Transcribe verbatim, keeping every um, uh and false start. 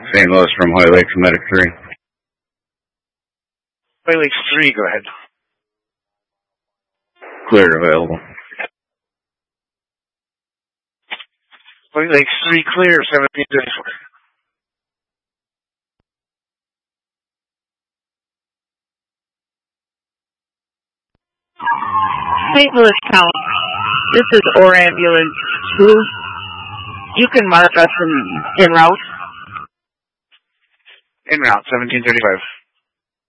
Saint Louis from Hoy Lakes, Medic three. Hoy Lakes three, go ahead. Clear available. Hoy Lakes three, clear, seventeen thirty-four. Saint Louis County, this is O R Ambulance two. You can mark us in, in route. En route, seventeen thirty-five.